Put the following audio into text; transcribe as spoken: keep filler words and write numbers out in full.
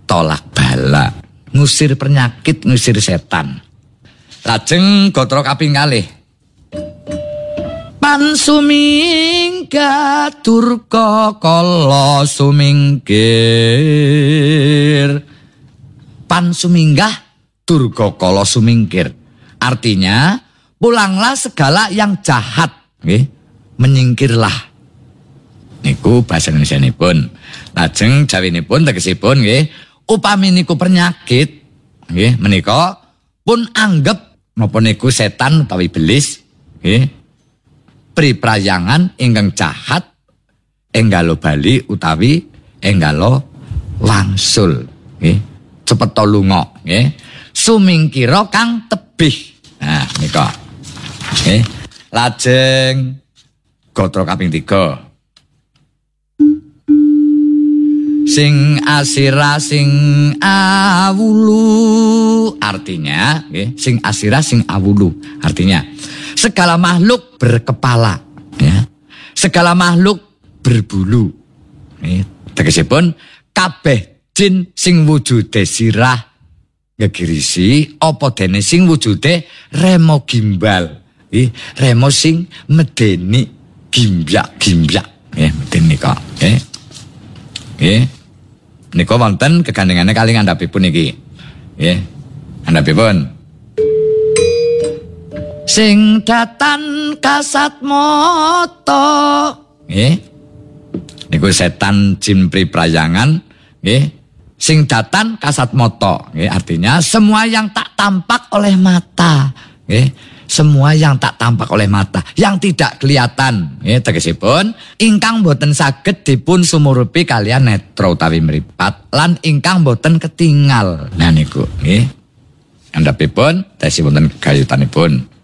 tolak bala, ngusir penyakit, ngusir setan. Lajeng gatra kaping kalih. Pan sumingga durka kala sumingkir. Pan suminggah durga kala sumingkir. Artinya, pulanglah segala yang jahat, nggih, menyingkirlah. Niku basa Indonesia-nipun. Lajeng jawinipun tegesipun nggih, upami niku penyakit, nggih, menika pun anggap napa niku setan utawi iblis, nggih, priprayangan ingkang jahat enggalo bali utawi enggalo wangsul, nggih, cepet lunga, nggih. Sumingkira kang tebih. Nah, nika. Nggih. Lajeng gatra kaping tiga. Sing asira sing awulu. Artinya, nggih, sing asira sing awulu. Artinya, segala makhluk berkepala, ya. Segala makhluk berbulu. Nggih, tegesipun kabeh jin sing wujude sirah gegirisi apa dene sing wujude remo gimbal, nggih, remo sing medeni gimbyak-gimbyak, nggih, medeni kok, nggih. Nggih. Nika wonten kegandengane kali ngandhapipun iki. Nggih. Ngandhapipun. Sing datan kasat mata, nggih. Niku setan jin priprayangan, nggih. Sing datan kasat mata, nggih, artinya semua yang tak tampak oleh mata, nggih, semua yang tak tampak oleh mata, yang tidak kelihatan, nggih, tegesipun ingkang boten saged dipun sumurupi kalian netra utawi mripat lan ingkang boten ketingal. Nah niku, nggih. Andhapipun tesih wonten gayutanipun.